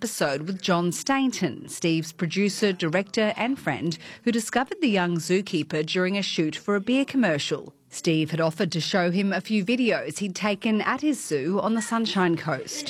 episode with John Stainton, Steve's producer, director and friend, who discovered the young zookeeper during a shoot for a beer commercial. Steve had offered to show him a few videos he'd taken at his zoo on the Sunshine Coast.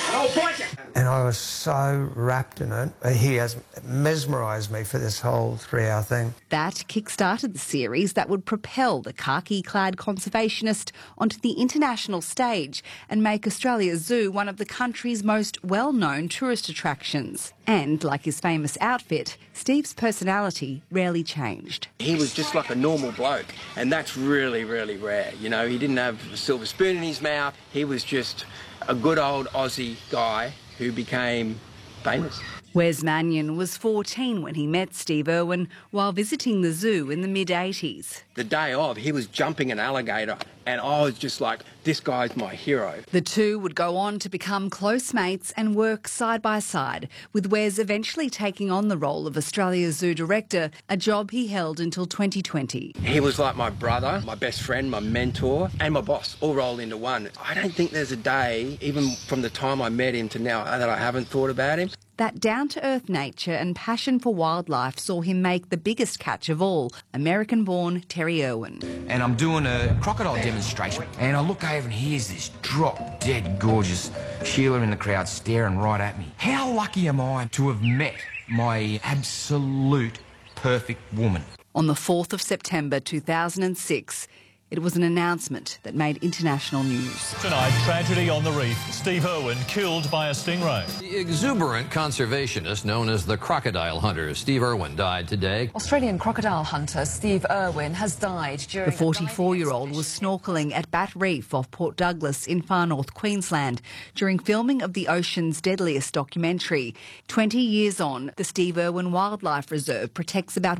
And I was so wrapped in it. He has mesmerised me for this whole 3-hour thing. That kick-started the series that would propel the khaki-clad conservationist onto the international stage and make Australia's zoo one of the country's most well-known tourist attractions. And, like his famous outfit, Steve's personality rarely changed. He was just like a normal bloke, and that's really, really rare. You know, he didn't have a silver spoon in his mouth. He was just a good old Aussie guy who became famous. Wes Mannion was 14 when he met Steve Irwin while visiting the zoo in the mid-80s. The day of, he was jumping an alligator, and I was just like, this guy's my hero. The two would go on to become close mates and work side by side, with Wes eventually taking on the role of Australia's zoo director, a job he held until 2020. He was like my brother, my best friend, my mentor, and my boss, all rolled into one. I don't think there's a day, even from the time I met him to now, that I haven't thought about him. That down-to-earth nature and passion for wildlife saw him make the biggest catch of all, American-born Terry Irwin. And I'm doing a crocodile demonstration, and I look over and here's this drop-dead gorgeous Sheila in the crowd staring right at me. How lucky am I to have met my absolute perfect woman? On the 4th of September 2006, it was an announcement that made international news. Tonight, tragedy on the reef. Steve Irwin killed by a stingray. The exuberant conservationist known as the crocodile hunter, Steve Irwin, died today. Australian crocodile hunter Steve Irwin has died during... The 44-year-old was snorkelling at Bat Reef off Port Douglas in far north Queensland during filming of the Ocean's Deadliest documentary. 20 years on, the Steve Irwin Wildlife Reserve protects about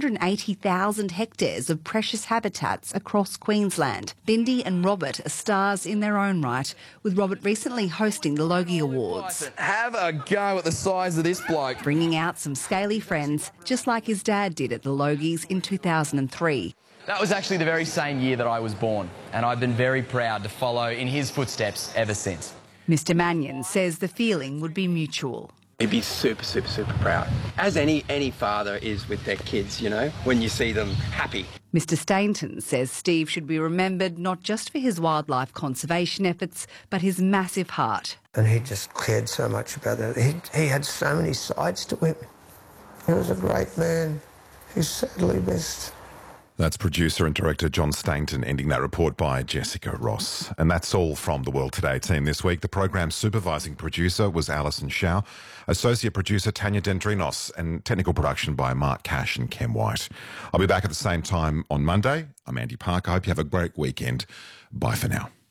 180,000 hectares of precious habitats across Queensland. Bindi and Robert are stars in their own right, with Robert recently hosting the Logie Awards. Have a go at the size of this bloke. Bringing out some scaly friends, just like his dad did at the Logies in 2003. That was actually the very same year that I was born, and I've been very proud to follow in his footsteps ever since. Mr Mannion says the feeling would be mutual. He'd be super, super, super proud, as any father is with their kids, you know, when you see them happy. Mr Stainton says Steve should be remembered not just for his wildlife conservation efforts, but his massive heart. And he just cared so much about that. He had so many sides to him. He was a great man. He's sadly missed. That's producer and director John Stainton ending that report by Jessica Ross. And that's all from the World Today team this week. The program's supervising producer was Alison Shaw, associate producer Tanya Dendrinos, and technical production by Mark Cash and Ken White. I'll be back at the same time on Monday. I'm Andy Park. I hope you have a great weekend. Bye for now.